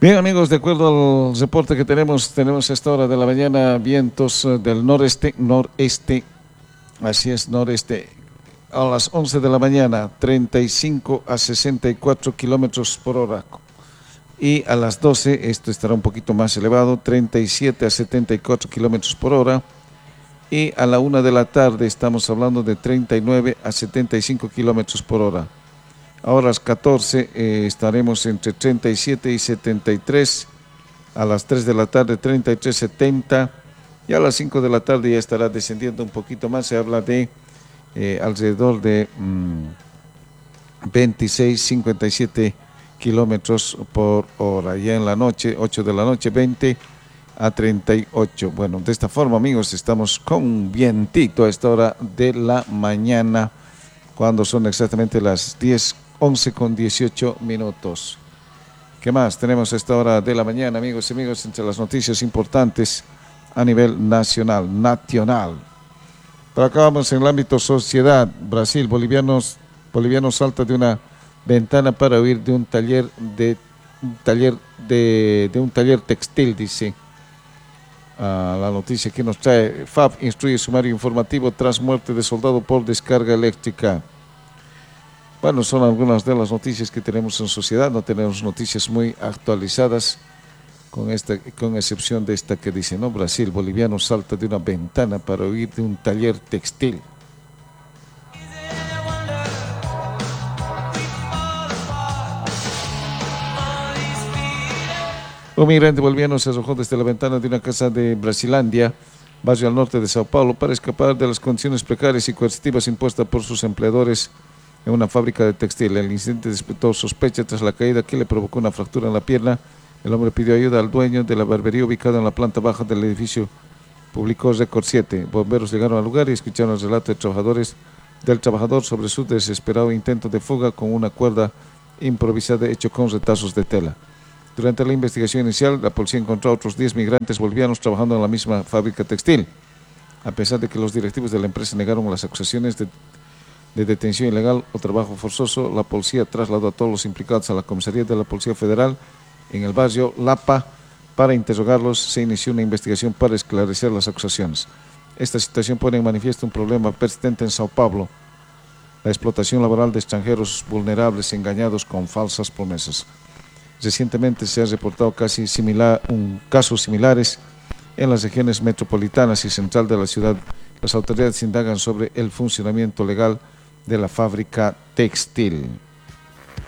Bien, amigos, de acuerdo al reporte que tenemos a esta hora de la mañana vientos del noreste, así es, noreste, a las 11 de la mañana, 35 a 64 kilómetros por hora. Y a las 12, esto estará un poquito más elevado, 37 a 74 kilómetros por hora. Y a la 1 de la tarde estamos hablando de 39 a 75 kilómetros por hora. Ahora a las 14 estaremos entre 37 y 73, a las 3 de la tarde 33, 70, y a las 5 de la tarde ya estará descendiendo un poquito más, se habla de alrededor de 26, 57 kilómetros por hora. Ya en la noche, 8 de la noche, 20 a 38. Bueno, de esta forma, amigos, estamos con vientito a esta hora de la mañana, cuando son exactamente las 10:11 con 18 minutos. ¿Qué más tenemos a esta hora de la mañana, amigos y amigos? Entre las noticias importantes a nivel nacional. Pero acá vamos en el ámbito sociedad. Brasil, bolivianos salta de una ventana para huir de un taller textil, dice. La noticia que nos trae FAB instruye sumario informativo tras muerte de soldado por descarga eléctrica. Bueno, son algunas de las noticias que tenemos en sociedad. No tenemos noticias muy actualizadas, con excepción de esta que dice, ¿no? Brasil, boliviano salta de una ventana para huir de un taller textil. Un migrante boliviano se arrojó desde la ventana de una casa de Brasilandia, barrio al norte de Sao Paulo, para escapar de las condiciones precarias y coercitivas impuestas por sus empleadores en una fábrica de textil. El incidente despertó sospecha tras la caída que le provocó una fractura en la pierna. El hombre pidió ayuda al dueño de la barbería ubicada en la planta baja del edificio, publicó Record 7. Bomberos llegaron al lugar y escucharon el relato del trabajador sobre su desesperado intento de fuga con una cuerda improvisada hecho con retazos de tela. Durante la investigación inicial, la policía encontró a otros 10 migrantes bolivianos trabajando en la misma fábrica textil. A pesar de que los directivos de la empresa negaron las acusaciones de detención ilegal o trabajo forzoso, la policía trasladó a todos los implicados a la comisaría de la Policía Federal en el barrio Lapa para interrogarlos. Se inició una investigación para esclarecer las acusaciones. Esta situación pone en manifiesto un problema persistente en Sao Paulo: la explotación laboral de extranjeros vulnerables engañados con falsas promesas. Recientemente se han reportado casos similares en las regiones metropolitanas y central de la ciudad. Las autoridades indagan sobre el funcionamiento legal de la fábrica textil.